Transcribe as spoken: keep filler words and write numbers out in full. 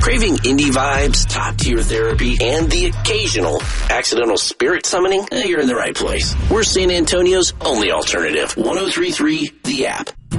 Craving indie vibes, top-tier therapy, and the occasional accidental spirit summoning? Eh, you're in the right place. We're San Antonio's only alternative. one oh three point three The App.